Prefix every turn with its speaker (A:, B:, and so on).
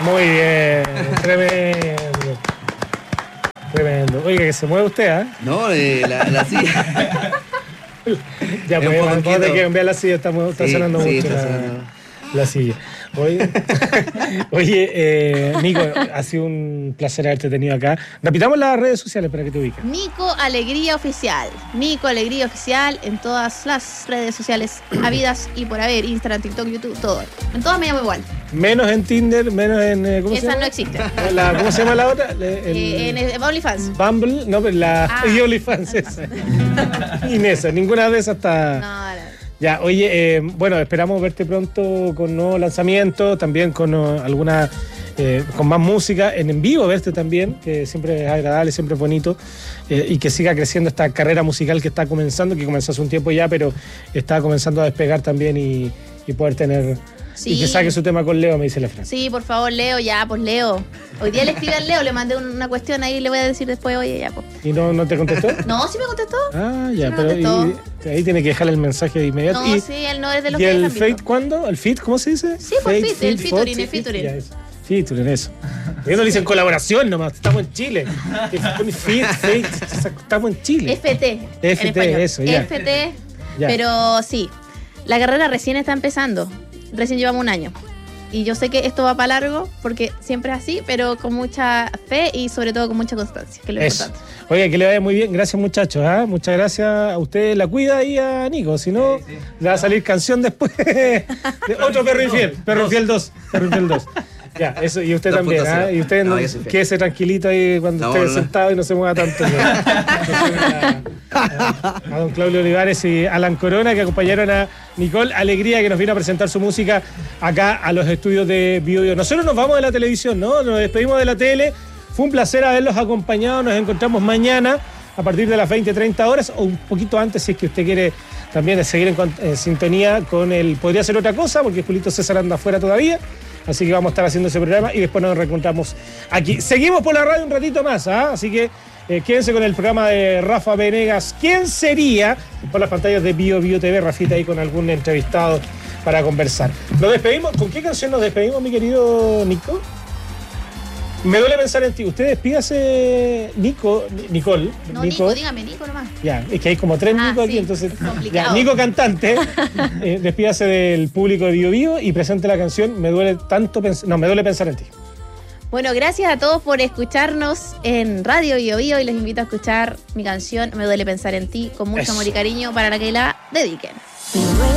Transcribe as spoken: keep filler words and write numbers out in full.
A: Muy bien, tremendo. Tremendo. Oiga, que se mueve usted, ¿ah? ¿eh?
B: No, eh, la, la silla.
A: Ya, pues, vamos a tener que cambiar la silla, está, está sí, sonando sí, mucho está la, sonando. la silla. Oye, oye eh, Nico, ha sido un placer haberte tenido acá. Repitamos las redes sociales para que te ubiques.
C: Nico Alegría Oficial. Nico Alegría Oficial en todas las redes sociales habidas y por haber. Instagram, TikTok, YouTube, todo. En todas me llamo igual.
A: Menos en Tinder, menos en... ¿cómo
C: Esa
A: se llama?
C: no existe.
A: La, ¿Cómo se llama la otra? El,
C: eh, en OnlyFans.
A: Bumble, no, pero la...
C: Ah.
A: Y OnlyFans esa. Y esa, ninguna de esas está...
C: No, no.
A: Ya, oye, eh, bueno, esperamos verte pronto con nuevos lanzamientos, también con uh, alguna, eh, con más música, en, en vivo verte también, que siempre es agradable, siempre es bonito, eh, y que siga creciendo esta carrera musical que está comenzando, que comenzó hace un tiempo ya, pero está comenzando a despegar también y, y poder tener... Sí. Y que saque su tema con Leo, me dice la Fran.
C: Sí, por favor, Leo, ya, pues Leo. Hoy día le escribí al Leo, le mandé una cuestión ahí y le voy a decir después, oye, ya, pues.
A: ¿Y no, no te contestó?
C: No, sí me contestó.
A: Ah, ya,
C: sí
A: pero y, ahí tiene que dejarle el mensaje de inmediato.
C: No,
A: y,
C: sí, él no es de los
A: ¿y
C: que
A: el Fate cuándo? ¿El Fit? ¿Cómo se dice?
C: Sí, pues Fit, el featuring, el featuring.
A: Ya, eso. Featuring, eso. Ellos no le dicen colaboración nomás, estamos en Chile. Fit, Fate, estamos en Chile.
C: F T.
A: F T, eso, ya.
C: F T, ya. Pero sí, la carrera recién está empezando. Recién llevamos un año. Y yo sé que esto va para largo, porque siempre es así, pero con mucha fe y sobre todo con mucha constancia, que es lo
A: Eso.
C: importante.
A: Oye, que le vaya muy bien. Gracias, muchachos. ¿eh? Muchas gracias a ustedes. La cuida y a Nico. Si no, sí, sí. le va a salir canción después de otro Perro Infiel. Perro Infiel dos. Perro Infiel dos. Ya, eso. Y usted también. ¿eh? Y usted no, quédese tranquilito ahí cuando no, esté no, sentado no. y no se mueva tanto. a, a don Claudio Olivares y Alan Corona, que acompañaron a Nicole Alegría, que nos vino a presentar su música acá a los estudios de Bio Bio. Nosotros nos vamos de la televisión, ¿no? Nos despedimos de la tele. Fue un placer haberlos acompañado. Nos encontramos mañana a partir de las veinte, treinta horas o un poquito antes si es que usted quiere también seguir en, en sintonía con el Podría Ser Otra Cosa, porque Julito César anda afuera todavía. Así que vamos a estar haciendo ese programa y después nos reencontramos aquí. Seguimos por la radio un ratito más, ¿eh? Así que eh, quédense con el programa de Rafa Venegas. ¿Quién sería? Por las pantallas de Bio Bio T V, Rafita ahí con algún entrevistado para conversar. Nos despedimos. ¿Con qué canción nos despedimos, mi querido Nico? Me duele pensar en ti. Usted despídase, Nico, Nicole.
C: No, Nico, Nico dígame, Nico nomás.
A: Ya, es que hay como tres
C: ah,
A: Nico
C: sí,
A: aquí, entonces. Ya, Nico cantante, eh, despídase del público de Bio Bio y presente la canción Me duele tanto pens- no, me duele pensar en ti.
C: Bueno, gracias a todos por escucharnos en Radio Bio Bio y les invito a escuchar mi canción Me duele pensar en ti con mucho Eso. amor y cariño para la que la dediquen.